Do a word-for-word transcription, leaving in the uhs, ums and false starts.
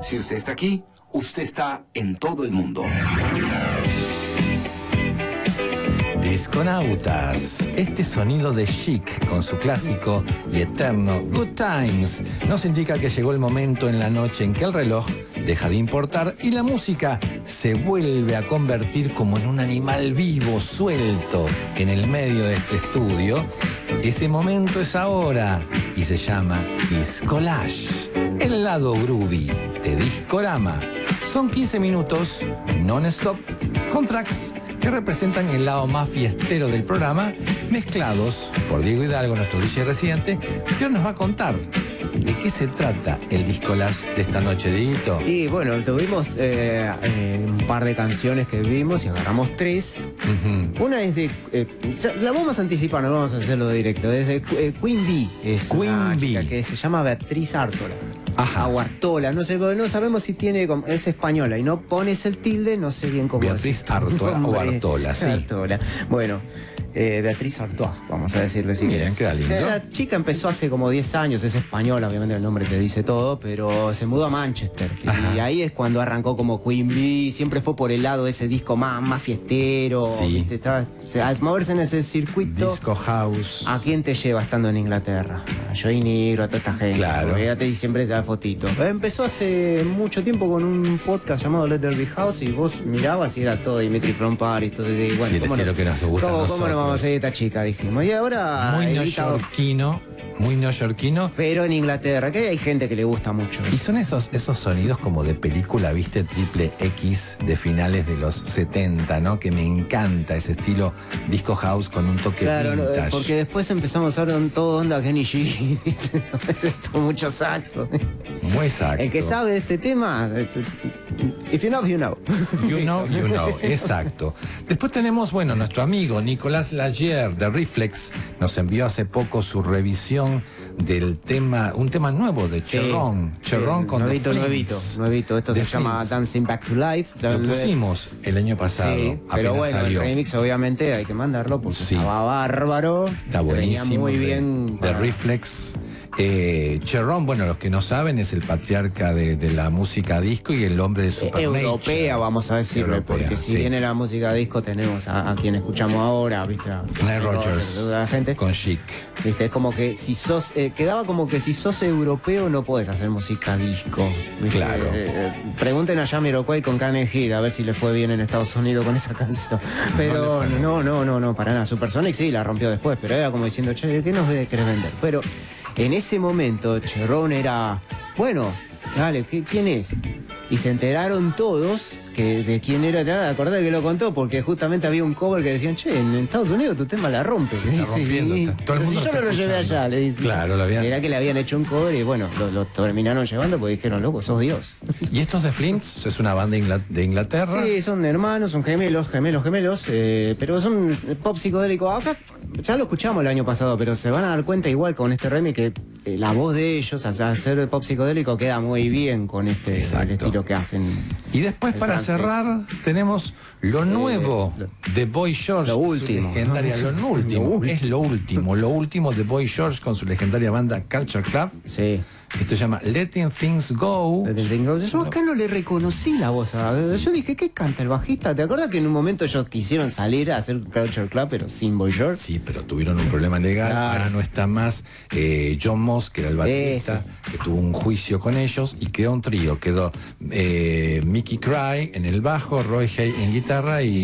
Si usted está aquí, usted está en todo el mundo. Disconautas, este sonido de Chic con su clásico y eterno Good Times nos indica que llegó el momento en la noche en que el reloj deja de importar y la música se vuelve a convertir como en un animal vivo, suelto en el medio de este estudio. Ese momento es ahora y se llama Discolage, el lado groovy de Discorama. Son quince minutos non-stop con tracks que representan el lado más fiestero del programa, mezclados por Diego Hidalgo, nuestro D J residente, que ahora nos va a contar de qué se trata el Discolage de esta noche, Dieguito. Y bueno, tuvimos eh, eh, un par de canciones que vimos y agarramos tres. Uh-huh. Una es de... Eh, la vamos a anticipar, no vamos a hacerlo directo. Es de eh, Queen Bee. Es Queen una Bee. chica que se llama Beatriz Artola. Ajá. O Artola, no sé, no sabemos si tiene, es española y no pones el tilde, no sé bien cómo es. Beatriz Artola o Artola, sí. Artola. Bueno, eh, Beatriz Artois, vamos a decirle si Miren, queda lindo. La chica empezó hace como diez años, es española, obviamente el nombre te dice todo, pero se mudó a Manchester. Ajá. Y ahí es cuando arrancó como Queen Bee, siempre fue por el lado de ese disco más, más fiestero. Sí. ¿Viste? Estaba, o sea, al moverse en ese circuito. Disco house. ¿A quién te lleva estando en Inglaterra? A Joey Negro, a toda esta gente. Claro. Fíjate, y siempre te da fotito. Empezó hace mucho tiempo con un podcast llamado Let There Be House y vos mirabas y era todo Dimitri From Paris, todo. Y bueno, sí, el estilo no, que nos gusta ¿cómo, a nosotros. ¿Cómo no vamos a seguir esta chica? Dijimos. Y ahora. Muy editado, neoyorquino. Muy neoyorquino. Pero en Inglaterra, que hay gente que le gusta mucho. Y son esos, esos sonidos como de película, viste, triple X de finales de los setenta, ¿no? Que me encanta ese estilo disco house con un toque claro, vintage. Porque después empezamos a ver todo onda Kenny G, mucho saxo. Muy exacto. El que sabe de este tema, pues, if you know, you know. You know, you know, exacto. Después tenemos, bueno, nuestro amigo Nicolás Lagier de Reflex nos envió hace poco su revisión del tema, un tema nuevo de Cherrón. Sí, Cherrón sí, con nuevito, The nuevito, nuevito. Esto The se llama Dancing Back to Life. Lo pusimos el año pasado. Sí, pero bueno, salió. El remix obviamente hay que mandarlo porque sí. estaba bárbaro. Está buenísimo. Muy bien. De, de Reflex. Eh, Cherrón, bueno, los que no saben, es el patriarca de, de la música disco y el hombre de Supernature. Europea, vamos a decirle, Europea, porque si sí. viene la música disco tenemos a, a quien escuchamos ahora, ¿viste? Nile Rodgers, la gente con Chic. ¿Viste? Es como que si sos, eh, quedaba como que si sos europeo no podés hacer música disco. ¿Viste? Claro. Eh, eh, pregunten a Jamiroquai con Kanye a ver si le fue bien en Estados Unidos con esa canción. Pero no, no, no, no, no, para nada. Supersonic sí la rompió después, pero era como diciendo, che, ¿qué nos querés vender? Pero en ese momento, Cherrón era, bueno, dale, ¿qué, ¿quién es? Y se enteraron todos que de quién era, ya acordate que lo contó, porque justamente había un cover que decían, che, en Estados Unidos tu tema la rompe. Se está rompiendo, sí, está, todo el mundo si yo no lo llevé allá, le dice. Claro, lo habían... Era que le habían hecho un cover y bueno, lo, lo terminaron llevando porque dijeron, loco, sos Dios. ¿Y estos de Flints? ¿Es una banda de Inglaterra? Sí, son hermanos, son gemelos, gemelos, gemelos, eh, pero son pop psicodélico. Acá ya lo escuchamos el año pasado, pero se van a dar cuenta igual con este remix que eh, la voz de ellos, al hacer pop psicodélico, queda muy bien con este el estilo que hacen. Y después, para francés. cerrar, tenemos lo nuevo eh, de Boy George. Lo último. Legendaria, lo, lo, último. lo último. Es lo último. Lo último de Boy George con su legendaria banda Culture Club. Sí. Esto se llama Letting Things Go. Letting Things Go. Yo acá no le reconocí la voz. Yo dije, ¿qué canta el bajista? ¿Te acuerdas que en un momento ellos quisieron salir a hacer Culture Club, pero sin Boy George? Sí, pero tuvieron un problema legal. Claro. Ahora no está más. Eh, John Moss, que era el baterista, Ese. que tuvo un juicio con ellos y quedó un trío. Quedó eh, Mickey Cry en el bajo, Roy Hay en guitarra y